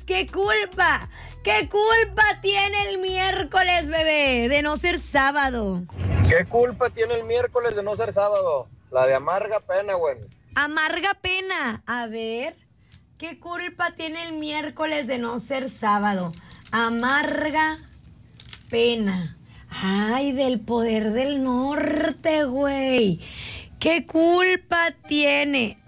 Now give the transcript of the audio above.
¿Qué culpa? ¿Qué culpa tiene el miércoles, bebé, de no ser sábado? ¿Qué culpa tiene el miércoles de no ser sábado? La de amarga pena, güey. Amarga pena. A ver, ¿qué culpa tiene el miércoles de no ser sábado? Amarga pena. Ay, del poder del norte, güey. ¿Qué culpa tiene?